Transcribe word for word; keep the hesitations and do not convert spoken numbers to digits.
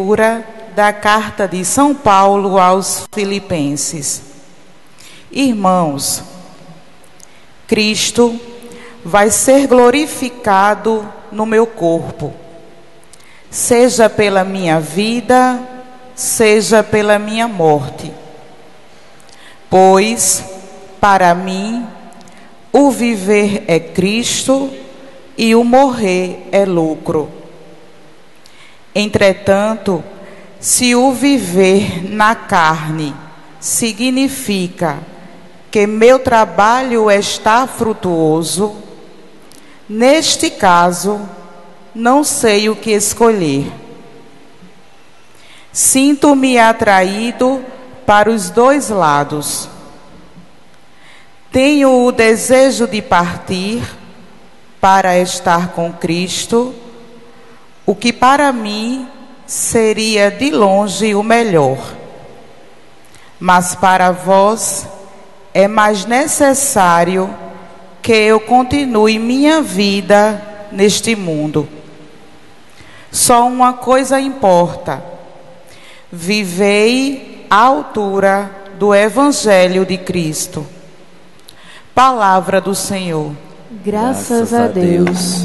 Leitura da Carta de São Paulo aos Filipenses. Irmãos, Cristo vai ser glorificado no meu corpo, seja pela minha vida, seja pela minha morte. Pois, para mim, o viver é Cristo e o morrer é lucro. Entretanto, se o viver na carne significa que meu trabalho está frutuoso, neste caso, não sei o que escolher. Sinto-me atraído para os dois lados. Tenho o desejo de partir para estar com Cristo, o que para mim seria de longe o melhor. Mas para vós é mais necessário que eu continue minha vida neste mundo. Só uma coisa importa: vivei à altura do Evangelho de Cristo. Palavra do Senhor. Graças a Deus.